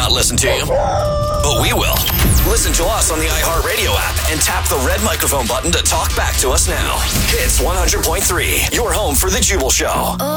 not listen to you, but we will. Listen to us on the iHeartRadio app and tap the red microphone button to talk back to us now. Hits 100.3, your home for The Jubal Show.